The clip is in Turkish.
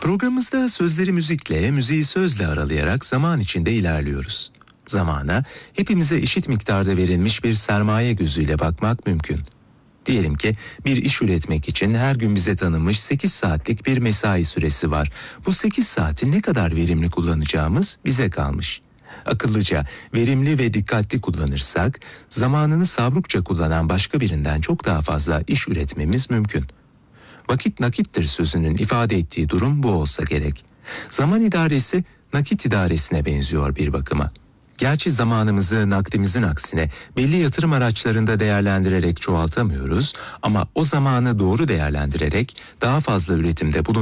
Programımızda sözleri müzikle, müziği sözle aralayarak zaman içinde ilerliyoruz. Zamana hepimize eşit miktarda verilmiş bir sermaye gözüyle bakmak mümkün. Diyelim ki bir iş üretmek için her gün bize tanınmış 8 saatlik bir mesai süresi var. Bu 8 saati ne kadar verimli kullanacağımız bize kalmış. Akıllıca, verimli ve dikkatli kullanırsak, zamanını savrukça kullanan başka birinden çok daha fazla iş üretmemiz mümkün. Vakit nakittir sözünün ifade ettiği durum bu olsa gerek. Zaman idaresi nakit idaresine benziyor bir bakıma. Gerçi zamanımızı nakdimizin aksine belli yatırım araçlarında değerlendirerek çoğaltamıyoruz ama o zamanı doğru değerlendirerek daha fazla üretimde